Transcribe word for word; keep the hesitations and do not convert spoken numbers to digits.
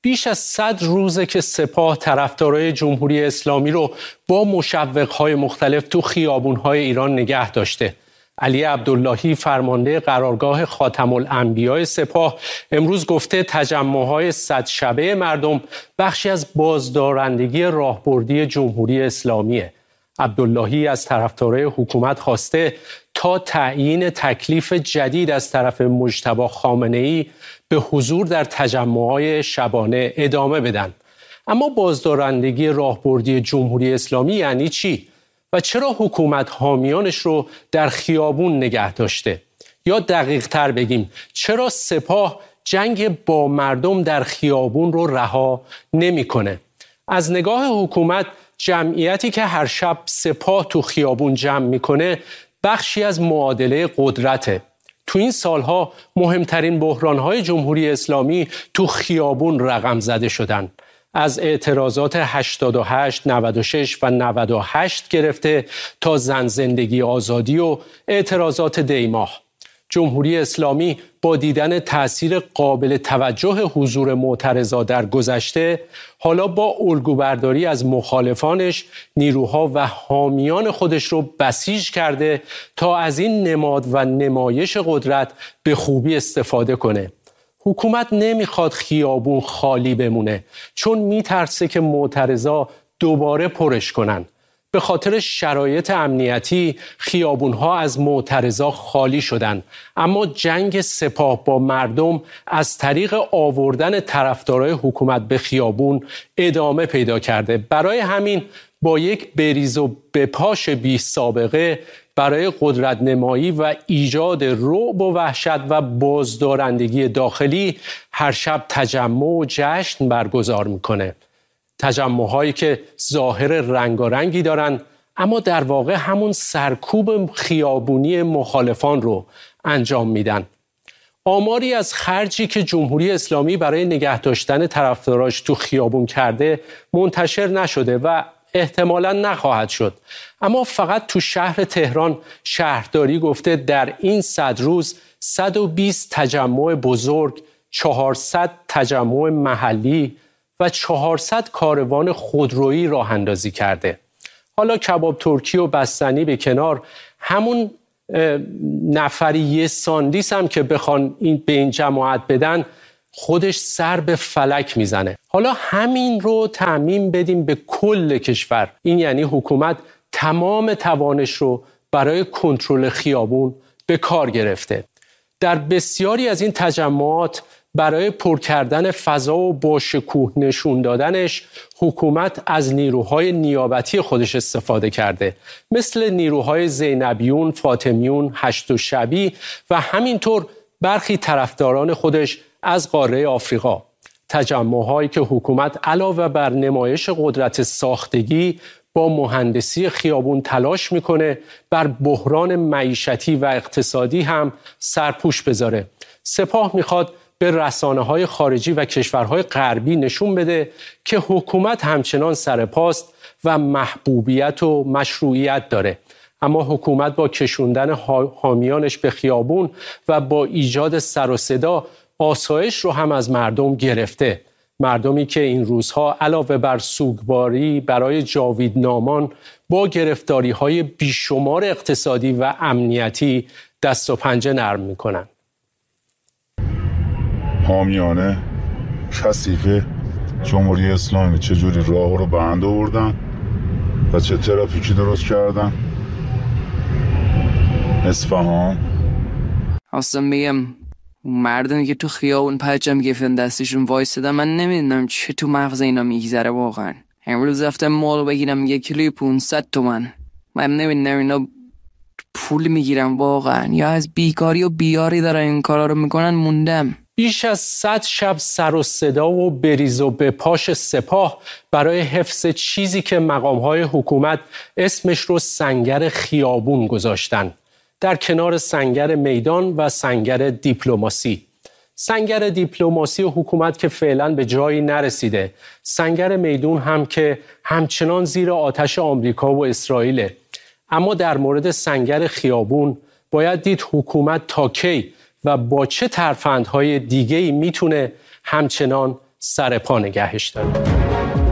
بیش از صد روزه که سپاه طرفدارای جمهوری اسلامی رو با مشوق‌های مختلف تو خیابون‌های ایران نگه داشته. علی عبداللهی فرمانده قرارگاه خاتم الانبیاء سپاه امروز گفته تجمع‌های صد شبه مردم بخشی از بازدارندگی راهبردی جمهوری اسلامیه. عبداللهی از طرفدارای حکومت خواسته تا تعیین تکلیف جدید از طرف مجتبی خامنه‌ای به حضور در تجمع‌های شبانه ادامه بدن. اما بازدارندگی راهبردی جمهوری اسلامی یعنی چی؟ و چرا حکومت حامیانش رو در خیابون نگه داشته؟ یا دقیق تر بگیم چرا سپاه جنگ با مردم در خیابون رو رها نمی‌کنه؟ از نگاه حکومت جمعیتی که هر شب سپاه تو خیابون جمع میکنه بخشی از معادله قدرته. تو این سالها مهمترین بحرانهای جمهوری اسلامی تو خیابون رقم زده شدن. از اعتراضات هشتاد و هشت، نود و شش و نود و هشت گرفته تا زن زندگی آزادی و اعتراضات دیماه. جمهوری اسلامی با دیدن تأثیر قابل توجه حضور معترضا در گذشته، حالا با الگوبرداری از مخالفانش نیروها و حامیان خودش رو بسیج کرده تا از این نماد و نمایش قدرت به خوبی استفاده کنه. حکومت نمیخواد خیابون خالی بمونه چون میترسه که معترضا دوباره پرش کنن. به خاطر شرایط امنیتی خیابونها از معترضا خالی شدن، اما جنگ سپاه با مردم از طریق آوردن طرفدارای حکومت به خیابون ادامه پیدا کرده. برای همین با یک بریز و بپاش بی سابقه برای قدرت نمایی و ایجاد رعب و وحشت و بازدارندگی داخلی هر شب تجمع و جشن برگزار میکنه. تجمع‌هایی که ظاهر رنگارنگی دارن اما در واقع همون سرکوب خیابونی مخالفان رو انجام میدن. آماری از خرجی که جمهوری اسلامی برای نگه داشتن طرفداراش تو خیابون کرده منتشر نشده و احتمالاً نخواهد شد. اما فقط تو شهر تهران شهرداری گفته در این صد روز صد و بیست تجمع بزرگ، چهارصد تجمع محلی و چهارصد کاروان خودرویی راه اندازی کرده. حالا کباب ترکی و بستنی به کنار، همون نفری یه ساندیس هم که بخوان این به این جماعت بدن خودش سر به فلک میزنه. حالا همین رو تعمیم بدیم به کل کشور. این یعنی حکومت تمام توانش رو برای کنترل خیابون به کار گرفته. در بسیاری از این تجمعات برای پر کردن فضا و با شکوه نشون دادنش حکومت از نیروهای نیابتی خودش استفاده کرده، مثل نیروهای زینبیون، فاطمیون، هشت و شبی و همینطور برخی طرفداران خودش از قاره آفریقا. تجمع‌هایی که حکومت علاوه بر نمایش قدرت ساختگی با مهندسی خیابون تلاش میکنه بر بحران معیشتی و اقتصادی هم سرپوش بذاره. سپاه میخواد به رسانه‌های خارجی و کشورهای غربی نشون بده که حکومت همچنان سرپاست و محبوبیت و مشروعیت داره. اما حکومت با کشوندن حامیانش به خیابون و با ایجاد سر و صدا آسایش رو هم از مردم گرفته. مردمی که این روزها علاوه بر سوگواری برای جاویدنامان با گرفتاری‌های بیشمار اقتصادی و امنیتی دست و پنجه نرم می‌کنن. حامیانه کثیف جمهوری اسلامی چجوری راه رو بند آوردن و چه ترافیکی درست کردن. اصفهان اصلا میگم مردمی که تو خیابون پرچم گرفتن دستشون وایسادن، من نمیدونم چه تو مغز اینا میگذره واقعا. امروز رفتم مال بگیرم یک کیلوی پونصد تومن، من نمیدونم اینا پول میگیرن واقعا یا از بیکاری و بیاری دارن این کارا رو میکنن. موندم. بیش از صد شب سر و صدا و بریز و بپاش سپاه برای حفظ چیزی که مقام‌های حکومت اسمش رو سنگر خیابون گذاشتن، در کنار سنگر میدان و سنگر دیپلماسی. سنگر دیپلماسی و حکومت که فعلا به جایی نرسیده، سنگر میدون هم که همچنان زیر آتش آمریکا و اسرائیله. اما در مورد سنگر خیابون باید دید حکومت تا کی و با چه ترفندهای دیگه‌ای میتونه همچنان سر پا نگهش داره.